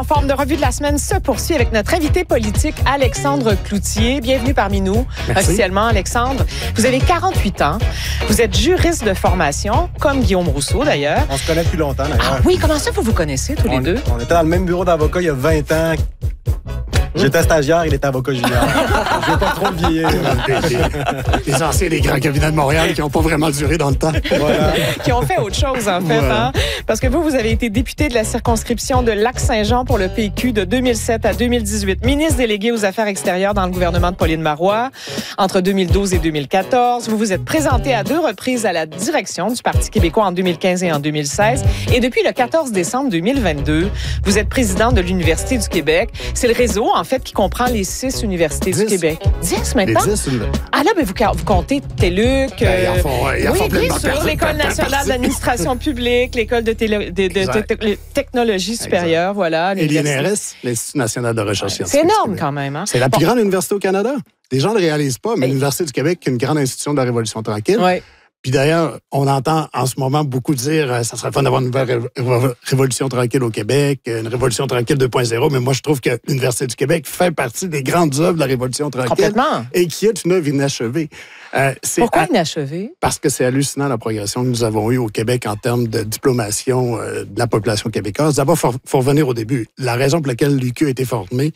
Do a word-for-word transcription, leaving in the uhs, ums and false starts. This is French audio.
en forme de revue de la semaine se poursuit avec notre invité politique, Alexandre Cloutier. Bienvenue parmi nous. Merci. Officiellement, Alexandre. Vous avez quarante-huit ans. Vous êtes juriste de formation, comme Guillaume Rousseau, d'ailleurs. On se connaît depuis longtemps, d'ailleurs. Ah oui, comment ça, vous vous connaissez tous on, les deux? On était dans le même bureau d'avocat il y a vingt ans. J'étais stagiaire, il était avocat junior. Je veux pas trop le vieillir. Les anciens des grands cabinets de Montréal qui n'ont pas vraiment duré dans le temps. Voilà. Qui ont fait autre chose, en fait. Voilà. Hein? Parce que vous, vous avez été député de la circonscription de Lac-Saint-Jean pour le P Q de deux mille sept à deux mille dix-huit, ministre délégué aux Affaires extérieures dans le gouvernement de Pauline Marois entre deux mille douze et deux mille quatorze. Vous vous êtes présenté à deux reprises à la direction du Parti québécois en deux mille quinze et en deux mille seize. Et depuis le quatorze décembre deux mille vingt-deux, vous êtes président de l'Université du Québec. C'est le réseau, en fait, qui comprend les six universités Dix. du Québec. Dix Les maintenant? dix, une... Ah là, ben vous, vous comptez TÉLUQ. Ben, ils en font- ils en oui, font bien pleinement sûr, partie. l'École nationale d'administration publique, l'École de, télé- de, de, Exact. de- de technologie supérieure, voilà. Et l'I N l'université. R S, l'Institut national de recherche C'est scientifique. énorme du Québec. quand même. Hein? C'est la plus Bon. grande université au Canada. Les gens ne le réalisent pas, mais Hey. l'Université du Québec est une grande institution de la Révolution tranquille. Ouais. Puis d'ailleurs, on entend en ce moment beaucoup dire euh, ça serait fun d'avoir une nouvelle ré- ré- révolution tranquille au Québec, euh, une révolution tranquille deux point zéro, mais moi je trouve que l'Université du Québec fait partie des grandes œuvres de la révolution tranquille. Complètement. Et qui est une œuvre inachevée. Euh, c'est Pourquoi à- inachevé? Parce que c'est hallucinant la progression que nous avons eue au Québec en termes de diplomation euh, de la population québécoise. D'abord, il faut, faut revenir au début. La raison pour laquelle l'U Q a été formée,